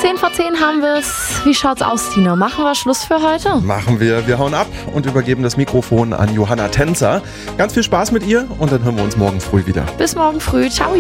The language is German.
10 vor 10 haben wir es. Wie schaut's aus, Tina? Machen wir Schluss für heute? Machen wir. Wir hauen ab und übergeben das Mikrofon an Johanna Tänzer. Ganz viel Spaß mit ihr und dann hören wir uns morgen früh wieder. Bis morgen früh. Ciao.